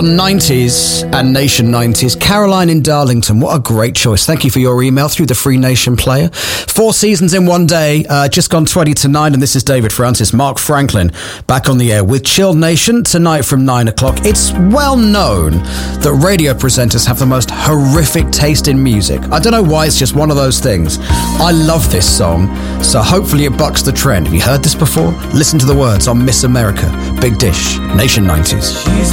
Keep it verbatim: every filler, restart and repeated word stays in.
Hot nineties and Nation nineties. Caroline in Darlington, what a great choice. Thank you for your email through the Free Nation player. Four seasons in one day, uh, just gone twenty to nine, and this is David Francis, Mark Franklin, back on the air with Chilled Nation tonight from nine o'clock. It's well known that radio presenters have the most horrific taste in music. I don't know why, it's just one of those things. I love this song, so hopefully it bucks the trend. Have you heard this before? Listen to the words on Miss America, Big Dish, Nation nineties.